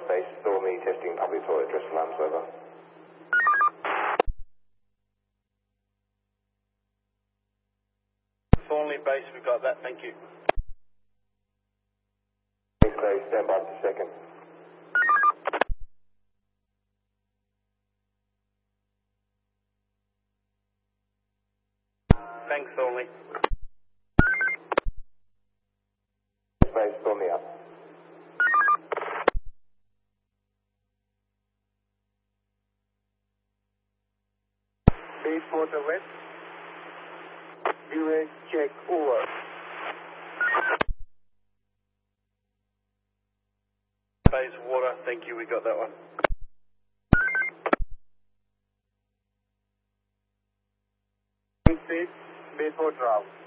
Base Stormy testing public toilet dress alarms over. Thornley Base, we've got that, thank you. Base Base, stand by for a second. Thanks, Thornley. Base Base, Stormy up. Basewater West. US check over. Bayswater, thank you, we got that one. Basewater out.